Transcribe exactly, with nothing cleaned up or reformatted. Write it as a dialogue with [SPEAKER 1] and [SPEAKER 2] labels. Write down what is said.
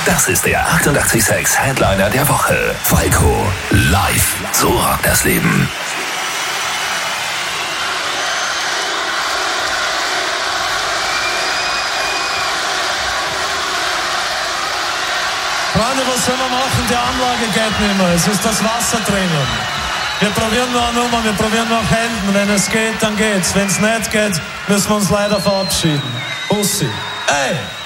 [SPEAKER 1] Das ist der achtundachtzig Komma sechs Headliner der Woche. Falco live. So rockt das Leben.
[SPEAKER 2] Freunde, was sollen wir machen? Die Anlage geht nicht mehr. Es ist das Wasser drinnen. Wir probieren noch eine Nummer, wir probieren noch Händen. Wenn es geht, dann geht's. Wenn es nicht geht, müssen wir uns leider verabschieden. Bussi. Ey!